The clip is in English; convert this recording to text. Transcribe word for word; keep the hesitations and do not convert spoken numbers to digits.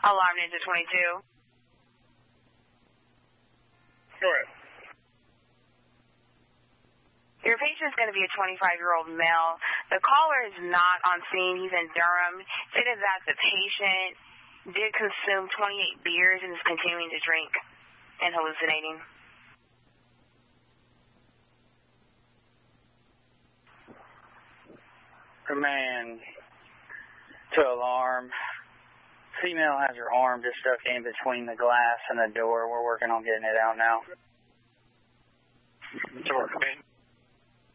Alarm Ninja twenty-two. Correct. Your patient is going to be a twenty-five-year-old male. The caller is not on scene. He's in Durham. Stated that the patient did consume twenty-eight beers and is continuing to drink and hallucinating. Command to alarm. Female has her arm just stuck in between the glass and the door. We're working on getting it out now. Door, command.